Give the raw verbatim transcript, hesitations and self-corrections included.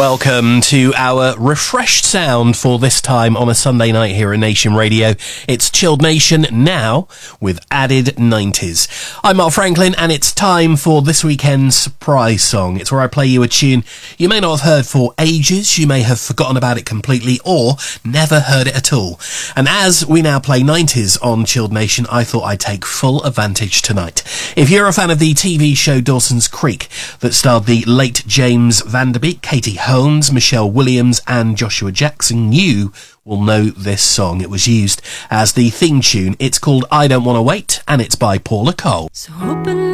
Welcome to our refreshed sound for this time on a Sunday night here at Nation Radio. It's Chilled Nation now with added nineties. I'm Mark Franklin and it's time for this weekend's surprise song. It's where I play you a tune you may not have heard for ages, you may have forgotten about it completely or never heard it at all. And as we now play nineties on Chilled Nation, I thought I'd take full advantage tonight. If you're a fan of the T V show Dawson's Creek that starred the late James Van Der Beek, Katie Holmes, Michelle Williams and Joshua Jackson, you will know this song. It was used as the theme tune. It's called I Don't Want to Wait and it's by Paula Cole. So open